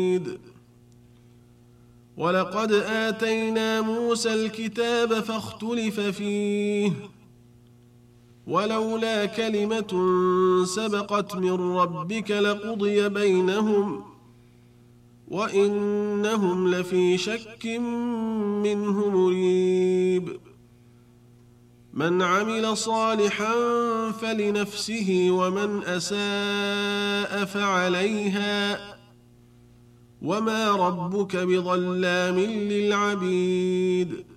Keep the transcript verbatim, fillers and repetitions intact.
ولقد آتينا موسى الكتاب فاختلف فيه ولولا كلمة سبقت من ربك لقضي بينهم وإنهم لفي شك منه مريب من عمل صالحا فلنفسه ومن أساء فعليها وما ربك بظلام للعبيد